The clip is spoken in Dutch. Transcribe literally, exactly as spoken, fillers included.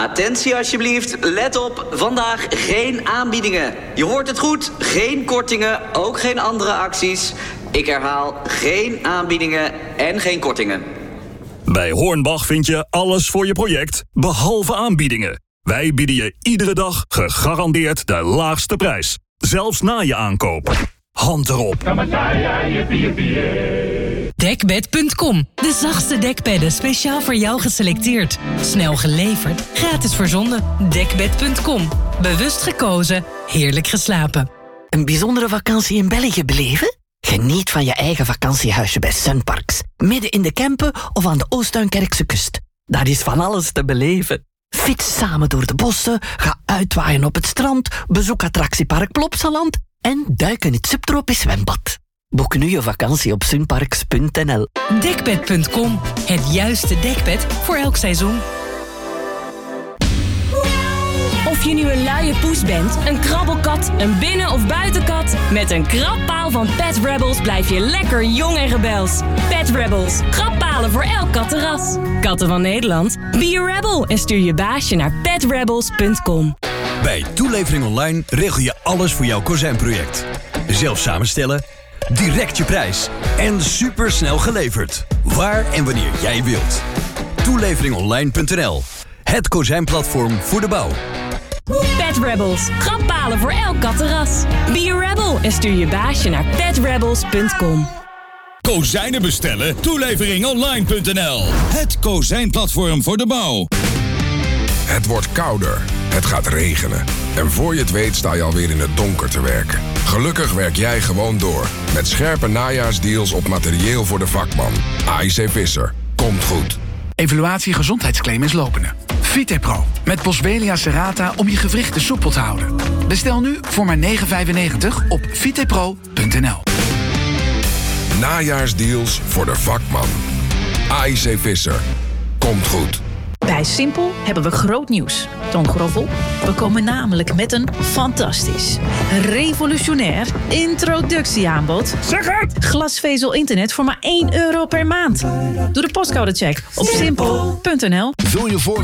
Attentie alsjeblieft, let op, vandaag geen aanbiedingen. Je hoort het goed, geen kortingen, ook geen andere acties. Ik herhaal, geen aanbiedingen en geen kortingen. Bij Hornbach vind je alles voor je project, behalve aanbiedingen. Wij bieden je iedere dag gegarandeerd de laagste prijs. Zelfs na je aankoop. Hand erop. Dekbed punt com. De zachtste dekbedden speciaal voor jou geselecteerd. Snel geleverd, gratis verzonden. Dekbed punt com. Bewust gekozen, heerlijk geslapen. Een bijzondere vakantie in België beleven? Geniet van je eigen vakantiehuisje bij Sunparks. Midden in de Kempen of aan de Oostduinkerkse kust. Daar is van alles te beleven. Fiets samen door de bossen, ga uitwaaien op het strand, bezoek attractiepark Plopsaland en duik in het subtropisch zwembad. Boek nu je vakantie op sunparks punt n l. Dekbed punt com. Het juiste dekbed voor elk seizoen. Of je nu een luie poes bent, een krabbelkat, een binnen- of buitenkat... met een krabpaal van Pet Rebels blijf je lekker jong en rebels. Pet Rebels. Krabbpalen voor elk kattenras. Katten van Nederland, be a rebel en stuur je baasje naar pet rebels punt com. Bij Toelevering Online regel je alles voor jouw kozijnproject. Zelf samenstellen, direct je prijs en supersnel geleverd. Waar en wanneer jij wilt. toelevering online punt n l. Het kozijnplatform voor de bouw. Pet Rebels. Krabbpalen voor elk kattenras. Be a rebel en stuur je baasje naar pet rebels punt com. Kozijnen bestellen? toelevering online punt n l. Het kozijnplatform voor de bouw. Het wordt kouder. Het gaat regenen. En voor je het weet sta je alweer in het donker te werken. Gelukkig werk jij gewoon door. Met scherpe najaarsdeals op materieel voor de vakman. A I C Visser. Komt goed. Evaluatie gezondheidsclaim is lopende. Vitepro met Boswellia serrata om je gewrichten soepel te houden. Bestel nu voor maar negen vijfennegentig op vitepro punt n l. Najaarsdeals voor de vakman. A I C Visser. Komt goed. Bij Simpel hebben we groot nieuws. Toon Groffel, we komen namelijk met een fantastisch, revolutionair introductieaanbod. Zeg het! Glasvezel internet voor maar één euro per maand. Doe de postcodecheck op simpel punt n l. Vul je voor